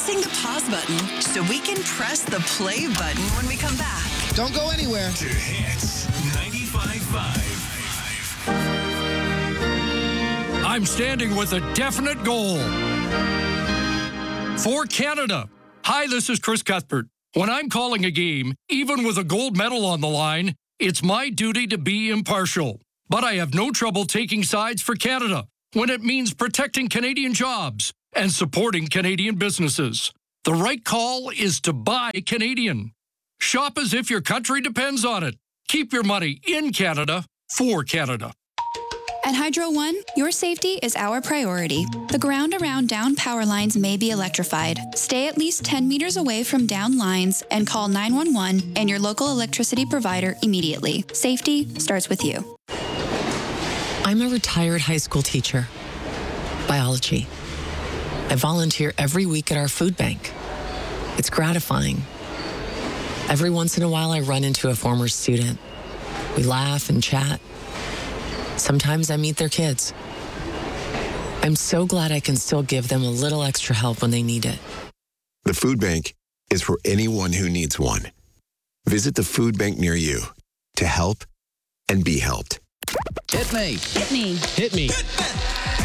pressing the pause button so we can press the play button when we come back. Don't go anywhere. To Hits 95.5. I'm standing with a definite goal. For Canada. Hi, this is Chris Cuthbert. When I'm calling a game, even with a gold medal on the line, it's my duty to be impartial. But I have no trouble taking sides for Canada when it means protecting Canadian jobs and supporting Canadian businesses. The right call is to buy Canadian. Shop as if your country depends on it. Keep your money in Canada for Canada. At Hydro One, your safety is our priority. The ground around down power lines may be electrified. Stay at least 10 meters away from down lines and call 911 and your local electricity provider immediately. Safety starts with you. I'm a retired high school teacher. Biology. I volunteer every week at our food bank. It's gratifying. Every once in a while, I run into a former student. We laugh and chat. Sometimes I meet their kids. I'm so glad I can still give them a little extra help when they need it. The food bank is for anyone who needs one. Visit the food bank near you to help and be helped. Hit me. Hit me. Hit me.